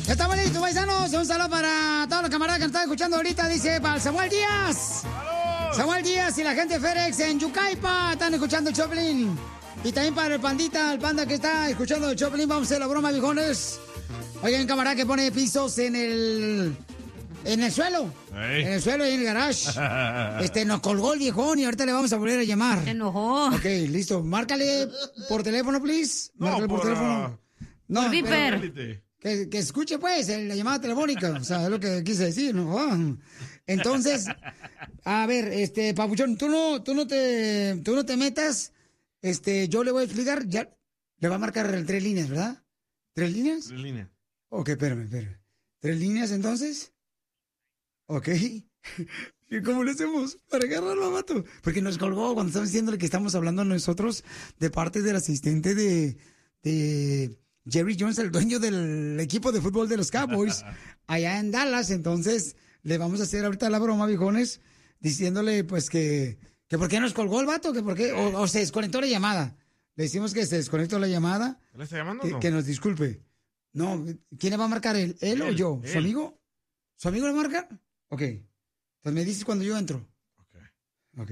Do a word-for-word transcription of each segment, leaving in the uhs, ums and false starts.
Ya estamos listos, paisanos. Un saludo para todos los camaradas que nos están escuchando ahorita. Dice para el Samuel Díaz. ¡Saludos! Samuel Díaz y la gente de FedEx en Yucaipa están escuchando el Choplin. Y también para el pandita, el panda que está escuchando el Choplin. Vamos a hacer la broma, viejones. Oigan, un camarada que pone pisos en el... En el suelo. Hey. En el suelo y en el garage. Este, nos colgó el viejón y ahorita le vamos a volver a llamar. Se enojó. Ok, listo. Márcale por teléfono, please. Márcale no, por, por teléfono. Uh... No, por viper. Que, que escuche, pues, la llamada telefónica. O sea, es lo que quise decir, ¿no? Entonces, a ver, este, Papuchón, tú no, tú no te, tú no te metas. Este, yo le voy a explicar. Ya, le va a marcar tres líneas, ¿verdad? ¿Tres líneas? Tres líneas. Ok, espérame, espérame. ¿Tres líneas, entonces? Ok. ¿Y cómo le hacemos para agarrarlo, vato? Porque nos colgó cuando estamos diciéndole que estamos hablando nosotros de parte del asistente de, de Jerry Jones, el dueño del equipo de fútbol de los Cowboys, allá en Dallas. Entonces, le vamos a hacer ahorita la broma, viejones, diciéndole, pues, que, que por qué nos colgó el vato, que por qué, o, o se desconectó la llamada. Le decimos que se desconectó la llamada. ¿Le está llamando que, o no? Que nos disculpe. No, ¿quién le va a marcar? ¿Él, él, él o yo? Él. ¿Su amigo? ¿Su amigo le marca? Ok. Entonces me dices cuando yo entro. Ok. Ok.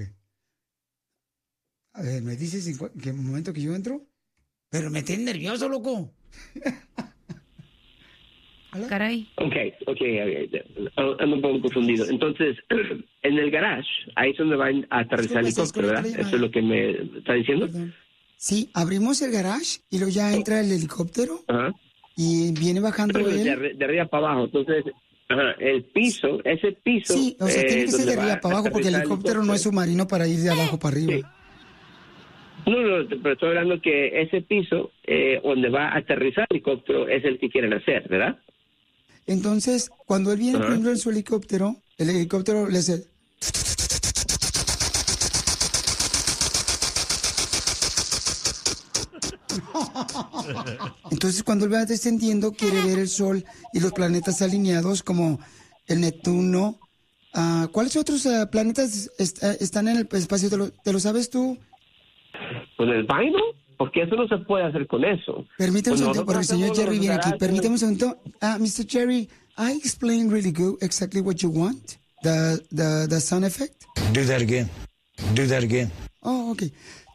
A ver, me dices en qué momento que yo entro. Pero me tienes nervioso, loco. Caray. Ok, ok, ando un poco confundido. Entonces, en el garage, ahí es donde va a aterrizar el helicóptero, ¿verdad? Eso es lo que me está diciendo. Perdón. Sí, abrimos el garage y luego ya entra el helicóptero. Ajá. Y viene bajando Pero él. De, de arriba para abajo. Entonces, ajá, el piso, ese piso. Sí, o sea, eh, tiene que ser de arriba para abajo porque el helicóptero, el helicóptero no es submarino para ir de abajo para arriba. Sí. No, no, pero estoy hablando que ese piso eh, donde va a aterrizar el helicóptero es el que quieren hacer, ¿verdad? Entonces, cuando él viene, uh-huh. por ejemplo, en su helicóptero, el helicóptero le hace... Entonces, cuando él va descendiendo, quiere ver el Sol y los planetas alineados como el Neptuno. Uh, ¿Cuáles otros uh, planetas est- uh, están en el espacio? ¿Te lo, ¿Te lo sabes tú? ¿Con el Bible? Porque eso no se puede hacer con eso. Permíteme un segundo, porque el señor Jerry viene aquí. Permíteme un segundo. Uh, mister Jerry, I explained really good exactly what you want. The, the, the sound effect. Do that again. Do that again. Oh, okay.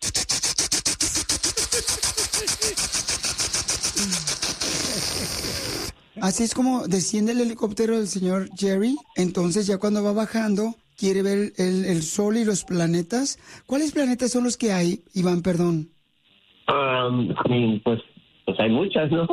Así es como desciende el helicóptero del señor Jerry. Entonces ya cuando va bajando, quiere ver el, el Sol y los planetas. ¿Cuáles planetas son los que hay, Iván, perdón? Um, I mean, pues, pues hay muchas, ¿no?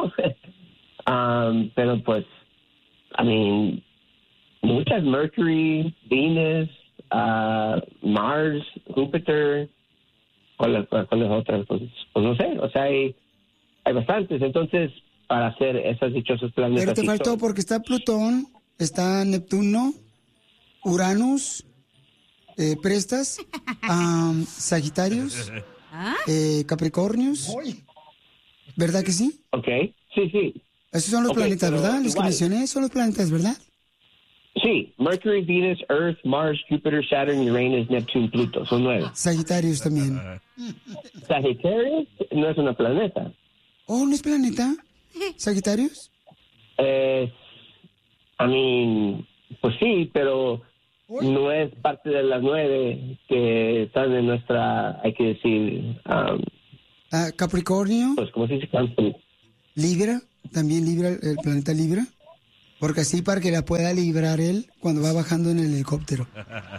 um, pero pues, I mean, muchas. Mercury, Venus, uh, Mars, Júpiter. ¿Cuáles cuál, cuál otras? Pues, pues no sé, o sea, hay, hay bastantes. Entonces, para hacer esos dichosos planetas. Pero te faltó son... porque está Plutón, está Neptuno, Uranus, eh, Prestas, um, Sagitarios, eh, Capricornios. ¿Verdad que sí? Ok, sí, sí. Esos son los okay, planetas, ¿verdad? Los igual. que mencioné son los planetas, ¿verdad? Sí, Mercury, Venus, Earth, Mars, Júpiter, Saturn, Uranus, Neptuno, Pluto, son nueve. Sagitarios también. Sagitarios no es un planeta. Oh, ¿no es planeta? ¿Sagitarios? Eh, I mean, pues sí, pero no es parte de las nueve que están en nuestra, hay que decir... Um, uh, Capricornio. Pues, ¿cómo se dice? Capricornio. Libra, también Libra, el planeta Libra. Porque así para que la pueda librar él cuando va bajando en el helicóptero.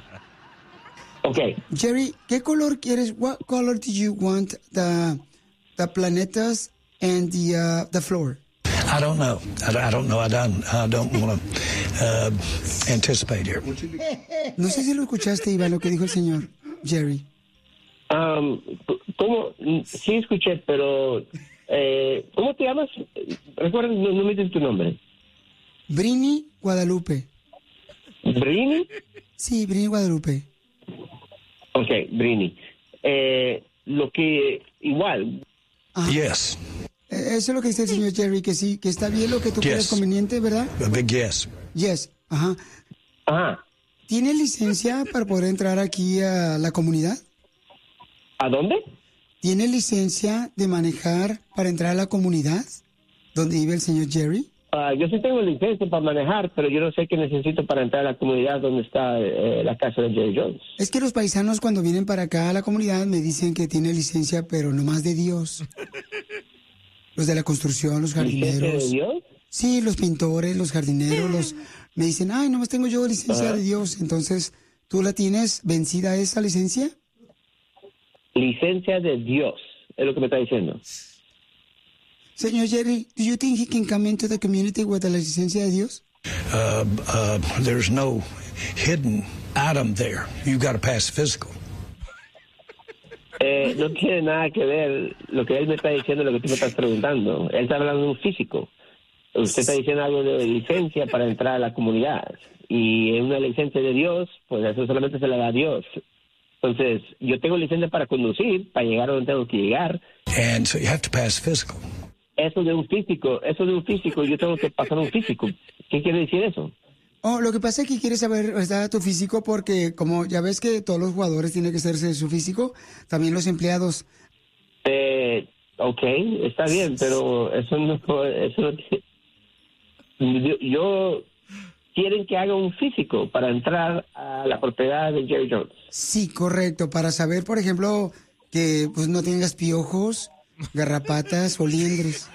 Okay. Jerry, ¿qué color quieres? What color do you want the, the planetas and the, uh, the floor? I don't know. I don't know. I don't, I don't want to uh, anticipate here. No sé si lo escuchaste, Iván, lo que dijo el señor Jerry. Um, ¿Cómo? Sí escuché, pero... Eh, ¿Cómo te llamas? Recuerda, no, no me dices tu nombre. Brini Guadalupe. ¿Brini? Sí, Brini Guadalupe. Ok, Brini. Eh, lo que... Igual... Ah. Yes. Eso es lo que dice el señor Jerry, que sí, que está bien lo que tú yes. creas conveniente, ¿verdad? A big yes. Yes, ajá. Ajá. ¿Tiene licencia para poder entrar aquí a la comunidad? ¿A dónde? ¿Tiene licencia de manejar para entrar a la comunidad donde vive el señor Jerry? Uh, yo sí tengo licencia para manejar, pero yo no sé qué necesito para entrar a la comunidad donde está eh, la casa de Jerry Jones. Es que los paisanos cuando vienen para acá a la comunidad me dicen que tiene licencia, pero no más de Dios. Los de la construcción, los jardineros. ¿Licencia de Dios? Sí, los pintores, los jardineros, los me dicen, ay, nomás tengo yo licencia uh-huh. de Dios. Entonces, ¿tú la tienes vencida esa licencia? Licencia de Dios, es lo que me está diciendo. Señor Jerry, do you think he can come into the community with la licencia de Dios? Uh, uh, there's no hidden item there. You've got to pass physical. Eh, no tiene nada que ver lo que él me está diciendo, lo que tú me estás preguntando. Él está hablando de un físico. Usted está diciendo algo de licencia para entrar a la comunidad. Y en una licencia de Dios, pues eso solamente se le da a Dios. Entonces, yo tengo licencia para conducir, para llegar a donde tengo que llegar. And so you have to pass physical. Eso de un físico, eso de un físico, yo tengo que pasar un físico. ¿Qué quiere decir eso? Oh, lo que pasa es que quieres saber, ¿está tu físico? Porque como ya ves que todos los jugadores tienen que hacerse su físico, también los empleados. Eh, ok, está bien, pero eso no, eso no yo, yo quieren que haga un físico para entrar a la propiedad de Jerry Jones. Sí, correcto, para saber, por ejemplo, que pues no tengas piojos, garrapatas o liendres.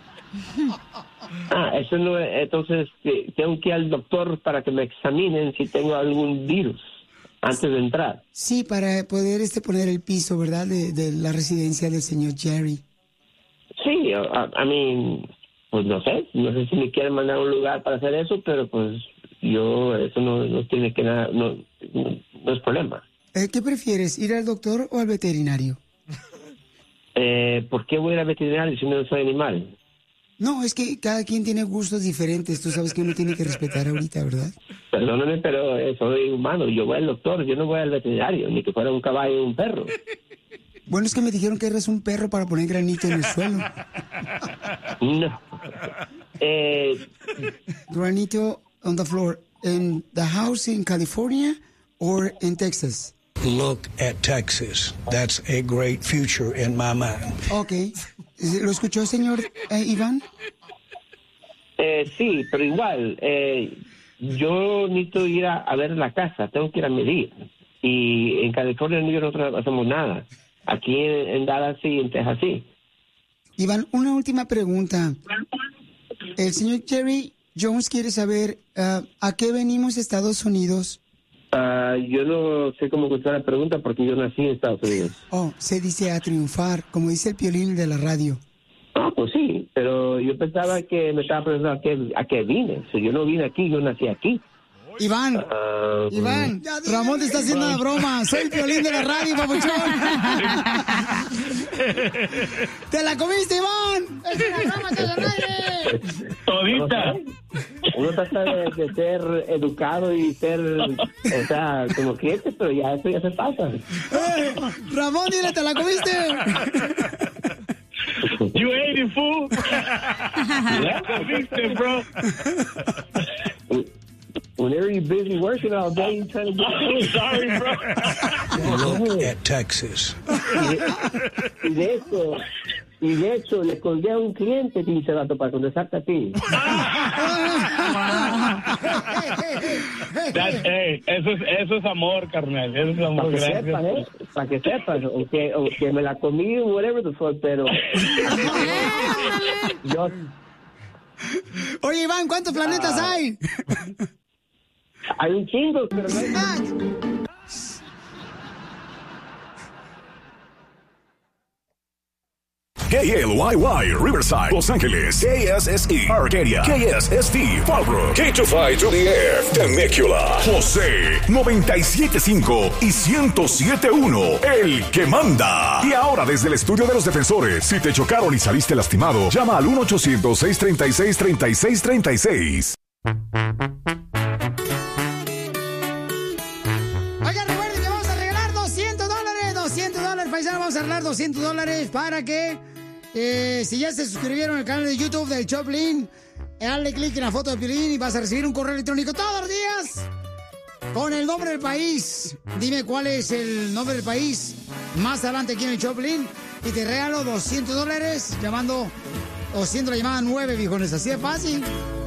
Ah, eso no es, entonces tengo que ir al doctor para que me examinen si tengo algún virus antes de entrar. Sí, para poder este poner el piso, ¿verdad? De, de la residencia del señor Jerry. Sí, a, a mí, pues no sé, no sé si me quieren mandar a un lugar para hacer eso, pero pues yo, eso no, no tiene que nada, no, no, no es problema. Eh, ¿Qué prefieres, ir al doctor o al veterinario? Eh, ¿por qué voy a ir al veterinario si no soy animal? No, es que cada quien tiene gustos diferentes. Tú sabes que uno tiene que respetar ahorita, ¿verdad? Perdóname, pero eh, soy humano. Yo voy al doctor, yo no voy al veterinario, ni que fuera un caballo o un perro. Bueno, es que me dijeron que eres un perro para poner granito en el suelo. No. Eh, granito on the floor. ¿In the house in California or in Texas? Look at Texas. That's a great future in my mind. Okay. ¿Lo escuchó, señor eh, Iván? Eh, sí, pero igual, eh, yo necesito ir a, a ver la casa, tengo que ir a medir. Y en California nosotros no hacemos nada. Aquí en, en Dallas sí, en Texas sí. Iván, una última pregunta. El señor Jerry Jones quiere saber uh, ¿a qué venimos a Estados Unidos? Uh, yo no sé cómo contestar la pregunta porque yo nací en Estados Unidos. Oh, se dice a triunfar, como dice el Piolín de la radio. Ah, pues sí, pero yo pensaba que me estaba preguntando a qué, a qué vine. Si yo no vine aquí, yo nací aquí. Iván, uh, Iván, Ramón te está haciendo una broma. Soy el Piolín de la radio, papuchón. ¡Te la comiste, Iván! ¡Es una broma, te la nadie! Todita. Uno trata de, de ser educado y ser, o sea, como cliente, pero ya eso ya se pasa. Eh, Ramón, dile, ¿te la comiste? You ate it, fool. Ya comiste, bro. Whenever you're busy working all day, you're trying to get... I'm sorry, bro. Look at Texas. Y de hecho, y de hecho, le colgué a un cliente, pinche vato, para contestarte a ti. That, hey, eso es, eso es amor, carnal. Eso es amor, para que gracias. sepas, ¿eh? Para que sepas, o que, o que me la comí, whatever the fuck, pero... yo... Oye, Iván, ¿cuántos planetas ah. hay? Hay un chingo, pero no hay más. K L Y Y, Riverside, Los Ángeles, K S S E, Arcadia, K S S T, Fallbrook, K two five to the Air, Temecula, José, noventa y siete punto cinco y ciento siete punto uno, el que manda. Y ahora desde el estudio de los defensores, si te chocaron y saliste lastimado, llama al uno ochocientos seis treinta y seis treinta y seis treinta y seis. Oigan, recuerden que vamos a regalar doscientos dólares, doscientos dólares, paisano, vamos a regalar doscientos dólares para que... Eh, si ya se suscribieron al canal de YouTube del Choplin, dale clic en la foto de Piolín y vas a recibir un correo electrónico todos los días con el nombre del país. Dime cuál es el nombre del país más adelante aquí en el Choplin y te regalo doscientos dólares llamando O siendo la llamada nueve, viejones. Así de fácil.